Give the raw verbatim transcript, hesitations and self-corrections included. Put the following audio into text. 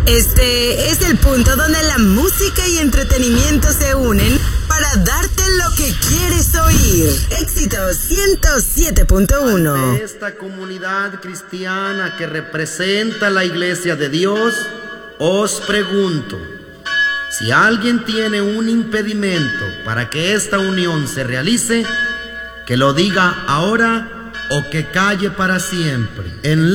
Este es el punto donde la música y entretenimiento se unen para darte lo que quieres oír. Éxito ciento siete punto uno. De esta comunidad cristiana que representa la Iglesia de Dios, os pregunto, si alguien tiene un impedimento para que esta unión se realice, que lo diga ahora o que calle para siempre. En